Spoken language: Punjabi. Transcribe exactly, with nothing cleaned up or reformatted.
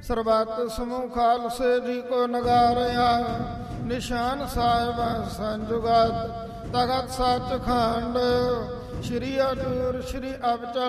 ਸਰਬੱਤ ਸਮੂਹ ਖਾਲਸੇ ਜੀ ਕੋ ਨਗਾਰਿਆ। ਨਿਸ਼ਾਨ ਸਾਹਿਬ ਸੰਜੁਗਤ ਤਖਤ ਸੱਚਖੰਡ। ਸ਼੍ਰੀ ਹਜ਼ੂਰ ਸ਼੍ਰੀ ਅਬਚਲ